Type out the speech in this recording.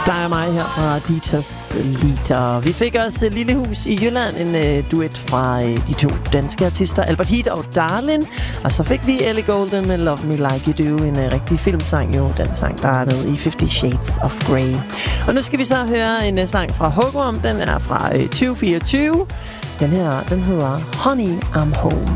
dig og mig her fra Dieters Liter. Vi fik også Lille Hus i Jylland, en duet fra de to danske artister, Albert Heat og Darlin. Og så fik vi Ellie Goulding med Love Me Like You Do, en rigtig filmsang jo, den sang, der er med i 50 Shades of Grey. Og nu skal vi så høre en sang fra Hugorm, den er fra 2024. Den her, den hedder Honey, I'm Home.